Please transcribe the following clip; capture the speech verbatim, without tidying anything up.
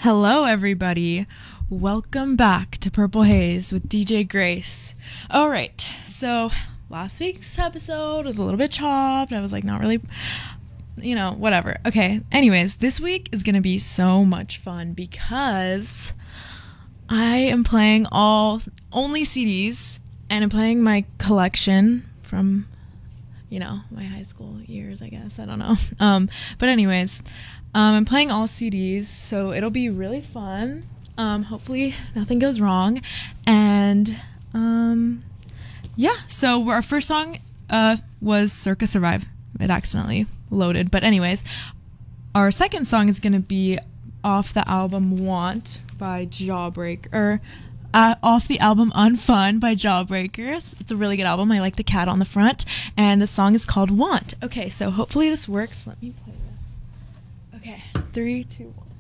Hello, everybody. Welcome back to Purple Haze with D J Grace. All right, so last week's episode was a little bit chopped. I was like, not really, you know, whatever. Okay, anyways, this week is going to be so much fun because I am playing all only C Ds and I'm playing my collection from, you know, my high school years, I guess. I don't know. Um, but anyways, um, I'm playing all C Ds, so it'll be really fun. Um, hopefully nothing goes wrong. And, um, yeah, so our first song, uh, was Circa Survive. It accidentally loaded. But anyways, our second song is going to be off the album Want by Jawbreaker, or uh, off the album Unfun by Jawbreakers. It's a really good album. I like the cat on the front. And the song is called Want. Okay, so hopefully this works. Let me play this. Okay, three, two, one.